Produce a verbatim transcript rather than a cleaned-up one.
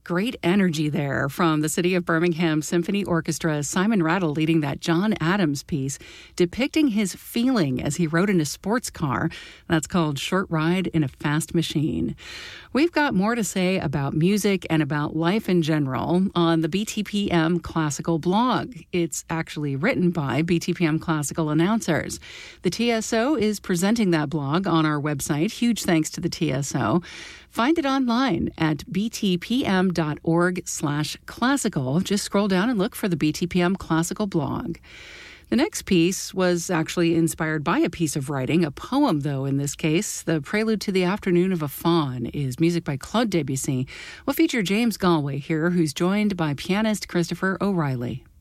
Great energy there from the City of Birmingham Symphony Orchestra. Simon Rattle leading that John Adams piece, depicting his feeling as he rode in a sports car. That's called Short Ride in a Fast Machine. We've got more to say about music and about life in general on the B T P M Classical blog. It's actually written by B T P M Classical announcers. The T S O is presenting that blog on our website. Huge thanks to the T S O. Find it online at btpm.org slash classical. Just scroll down and look for the B T P M Classical blog. The next piece was actually inspired by a piece of writing, a poem, though, in this case. The Prelude to the Afternoon of a Faun is music by Claude Debussy. We'll feature James Galway here, who's joined by pianist Christopher O'Reilly.